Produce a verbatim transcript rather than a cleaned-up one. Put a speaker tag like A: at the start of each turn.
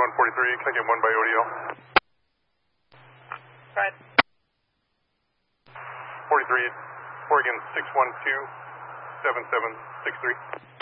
A: one forty-three, can I get one by O D L?
B: Right.
A: forty-three, Oregon six one two, seven seven six three.